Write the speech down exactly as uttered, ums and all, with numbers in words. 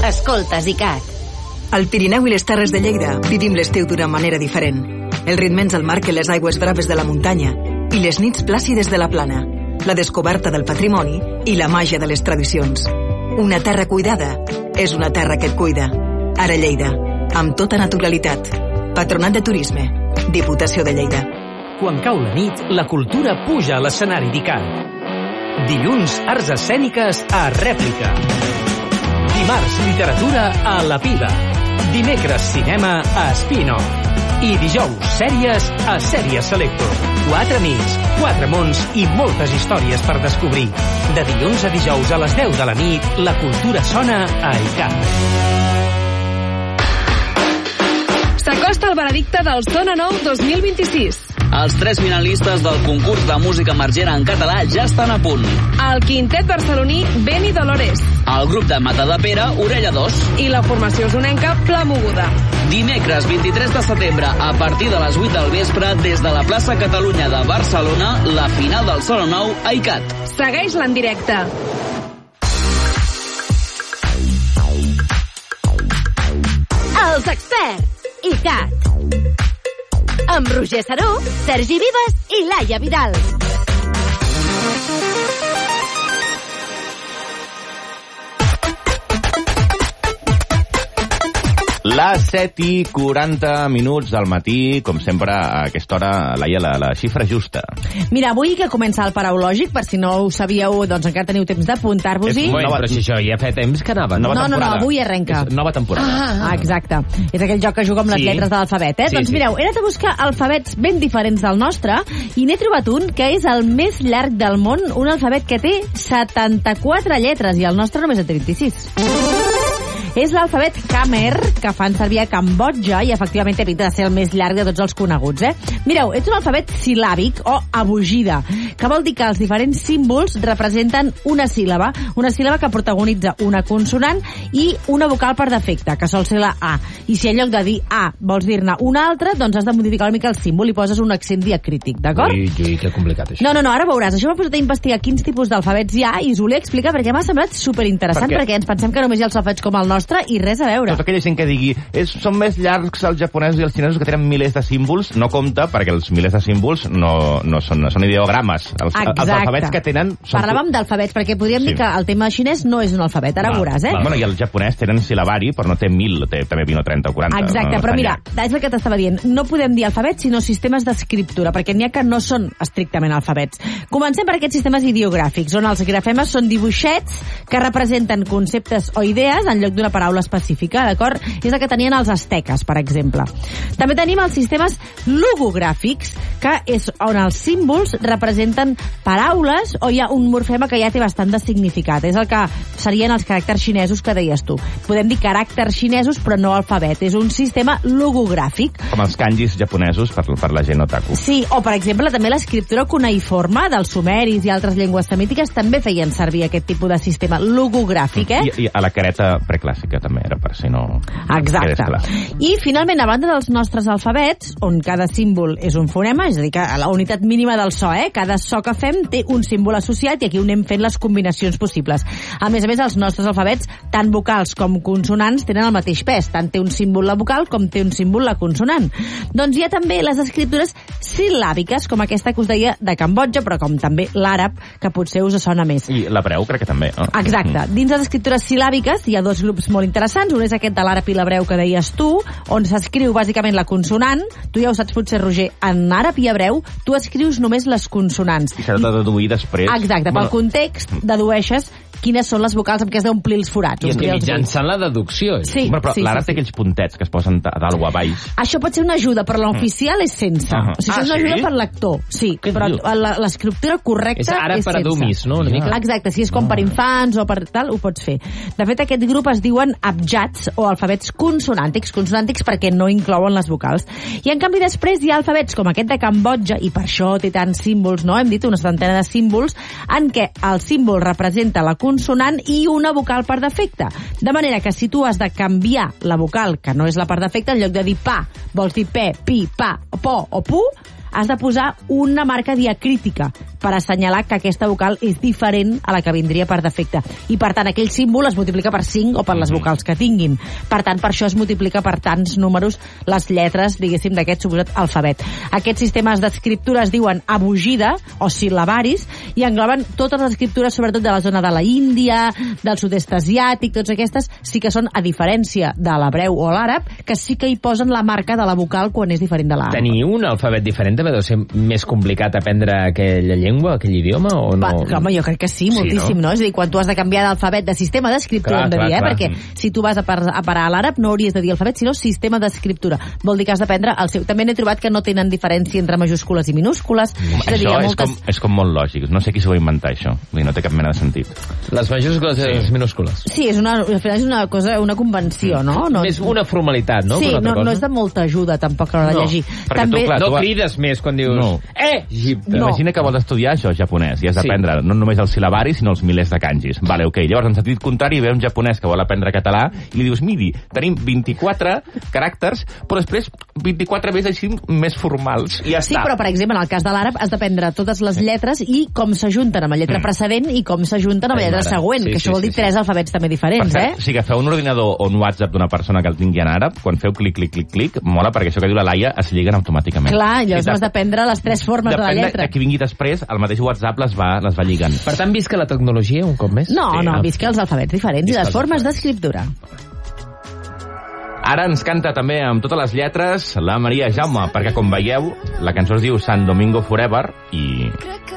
Escoltes ICAT. Al Pirineu i les Terres de Lleida vivim l'estiu d'una manera diferent. El ritme ens el marquen les aigües braves de la muntanya i les nits plàcides de la plana, la descoberta del patrimoni i la màgia de les tradicions. Una terra cuidada és una terra que et cuida. Ara Lleida, amb tota naturalitat. Patronat de Turisme, Diputació de Lleida. Quan cau la nit, la cultura puja a l'escenari d'ICAT. Dilluns, arts escèniques a Rèplica. Dimarts, literatura a La Pila. Dimecres, cinema a Spin-off. I dijous, sèries a Sèries Selector. Quatre nits, quatre mons i moltes històries per descobrir. De dilluns a dijous a les deu de la nit, la cultura sona a ICAT. S'acosta el veredicte del Zona Nou dos mil vint-i-sis. Els tres finalistes del concurs de música emergent en català ja estan a punt. El quintet barceloní Beni Dolores. El grup de Matadepera, Orella dos. I la formació usonenca Pla Moguda. Dimecres vint-i-tres de setembre, a partir de les vuit del vespre, des de la plaça Catalunya de Barcelona, la final del Zona Nou a ICAT. Segueix-la en directe. Els experts. ICAT. Amb Roger Saró, Sergi Vives i Laia Vidal. Les set i quaranta minuts del matí, com sempre, a aquesta hora, Laia, la, la xifra justa. Mira, avui que comença el paraulògic, per si no ho sabíeu, doncs encara teniu temps d'apuntar-vos-hi. Bueno, però si això ja fa temps que anava. No, no, no, no, avui arrenca. És nova temporada. Ah, ah, exacte. És aquell joc que juga amb les sí. lletres de l'alfabet, eh? Sí, doncs mireu, he anat a buscar alfabets ben diferents del nostre i n'he trobat un que és el més llarg del món, un alfabet que té setanta-quatre lletres i el nostre només en té vint-i-sis. És l'alfabet Khmer, que fan servir a Cambodja i efectivament té pinta de ser el més llarg de tots els coneguts, eh? Mireu, és un alfabet silàbic o abugida, que vol dir que els diferents símbols representen una síl·laba, una síl·laba que protagonitza una consonant i una vocal per defecte, que sol ser la A. I si en lloc de dir A vols dir-ne una altra, doncs has de modificar una mica el símbol i poses un accent diacrític, d'acord? Ui, ui, que complicat, això. No, no, no, ara veuràs. Això m'ha posat a investigar quins tipus d'alfabets hi ha i us volia explicar perquè m'ha semblat superinteressant, perquè... perquè ens pensem que només hi ha alfabets com el nostre i res a veure. Tota aquella gent que digui és, són més llargs els japonesos i els xinesos que tenen milers de símbols, no compta perquè els milers de símbols no, no són, són ideogrames. Els, els alfabets que tenen... Són... Parlàvem d'alfabets, perquè podríem sí. dir que el tema xinès no és un alfabet, ara val, veuràs, eh? Val. Bueno, i el japonès tenen silabari, però no té mil, té també vint o trenta o quaranta. Exacte, no, però mira, llarg. És el que t'estava dient. No podem dir alfabets, sinó sistemes d'escriptura, perquè n'hi ha que no són estrictament alfabets. Comencem per aquests sistemes ideogràfics, on els grafemes són dibuixets que representen conceptes o idees en lloc d'una paraula específica, d'acord? És el que tenien els asteques, per exemple. També tenim els sistemes logogràfics, que és on els símbols representen paraules o hi ha un morfema que ja té bastant de significat. És el que serien els caràcters xinesos que deies tu. Podem dir caràcters xinesos, però no alfabet. És un sistema logogràfic. Com els kanjis japonesos per, per la gent otaku. Sí, o per exemple també l'escriptura cuneiforme dels sumeris i altres llengües semítiques també feien servir aquest tipus de sistema logogràfic, eh? I, i a la careta preclàssica també era per si no... Exacte. I finalment, a banda dels nostres alfabets, on cada símbol és un fonema, és a dir, que a la unitat mínima del so, eh? Cada so que fem té un símbol associat i aquí ho anem fent les combinacions possibles. A més a més, els nostres alfabets, tant vocals com consonants, tenen el mateix pes. Tant té un símbol la vocal com té un símbol la consonant. Doncs hi ha també les escriptures sil·làbiques, com aquesta que us deia de Cambodja, però com també l'àrab, que potser us sona més. I l'hebreu crec que també, no? Exacte. Dins les escriptures sil·làbiques hi ha dos grups molt interessants. Un és aquest de l'àrab i l'hebreu que deies tu, on s'escriu bàsicament la consonant. Tu ja ho saps potser, Roger, en àrab i hebreu tu escrius només les consonants. I s'ha de deduir després. Exacte, pel bueno. context dedueixes quines són les vocals amb què has d'omplir els forats. I mitjançant la deducció. Sí, bueno, però sí, l'àrab sí, té aquells puntets que es posen a dalt o a baix. Això pot ser una ajuda, però l'oficial és sense. Uh -huh. O sigui, ah, això és una sí? ajuda per lector. Sí, però l'escriptura correcta és, ara és per sense. adumis, no? Una mica. Exacte, si és com per infants o per tal, ho pots fer. De fet, aquest grup es diuen abjats o alfabets consonàntics, consonàntics perquè no inclouen les vocals. I en canvi després hi ha alfabets com aquest de Cambodja, i per això té tants símbols, no? Hem dit una setantena de símbols, en què el símbol representa la consonant i una vocal per defecte. De manera que si tu has de canviar la vocal, que no és la per defecte, en lloc de dir pa, vols dir pe, pi, pa, po o pu, has de posar una marca diacrítica per assenyalar que aquesta vocal és diferent a la que vindria per defecte. I, per tant, aquell símbol es multiplica per cinc o per les vocals que tinguin. Per tant, per això es multiplica per tants números les lletres, diguéssim, d'aquest suposat alfabet. Aquests sistemes d'escriptura es diuen abugida o sil·labaris i engloben totes les escriptures, sobretot de la zona de la Índia, del sud-est asiàtic, totes aquestes sí que són, a diferència de l'hebreu o l'àrab, que sí que hi posen la marca de la vocal quan és diferent de l'àrab. Tenir un alfabet diferent també deu ser més complicat aprendre aquella llengua, aquell idioma, o no? Va, home, jo crec que sí, moltíssim, sí, no? no? És a dir, quan tu has de canviar d'alfabet, de sistema d'escriptura, hem de dir, eh? Clar. Perquè si tu vas a, par a parar a l'àrab no hauries de dir alfabet, sinó sistema d'escriptura. Vol dir que has d'aprendre el seu. També n'he trobat que no tenen diferència entre majúscules i minúscules. Mm, és això dir, moltes... és, com, és com molt lògic. No sé qui s'ho va inventar, això. Vull dir, no té cap mena de sentit. Les majúscules i sí. les minúscules. Sí, és una, és una cosa, una convenció, no? no és una formalitat, no? Sí, no, no és de molta ajuda, tampoc, a l'hora de no, llegir. També... Tu, clar, no tu... crides més quan dius... No. Eh, Egipte! No. Imagina que vols estudiar això, japonès, i has d'aprendre sí. no només el sil·labari, sinó els milers de kanjis. Vale, ok. Llavors, en sentit contrari, ve un japonès que vol aprendre català i li dius, miri, tenim vint-i-quatre caràcters, però després vint-i-quatre més així més formals. I ja sí, està. Però, per exemple, en el cas de l'àrab has d'aprendre totes les lletres i com s'ajunten amb la lletra precedent i com s'ajunten amb la lletra següent, sí, que això sí, vol dir sí, tres sí. alfabets també diferents, per eh? Si agafeu un ordinador o un WhatsApp d'una persona que el tingui en àrab, quan feu clic, clic, clic, clic, mola perquè això que diu la Laia es lliguen automàticament. Clar, llavors has d'aprendre les tres formes de la lletra. Depèn de qui vingui després, el mateix WhatsApp les va, les va lligant. Per tant, visca la tecnologia un cop més? No, sí, no, no. visca els alfabets diferents visca i les formes d'escriptura. Ara ens canta també amb totes les lletres la Maria Jaume, perquè com veieu, la cançó es diu San Domingo Forever i